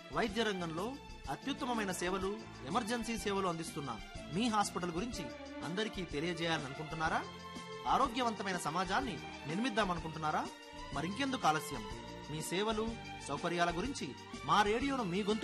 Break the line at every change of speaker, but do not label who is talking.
వైద్య రంగంలో అత్యుత్తమమైన సేవలు, ఎమర్జెన్సీ సేవలు అందిస్తున్న మీ హాస్పిటల్ గురించి అందరికీ తెలియజేయాలని అనుకుంటున్నారా? ఆరోగ్యవంతమైన సమాజాన్ని నిర్మిద్దామనుకుంటున్నారా? మరింకెందుకు ఆలస్యం? మీ సేవలు, సౌకర్యాల గురించి మా రేడియోను మీ గొంతు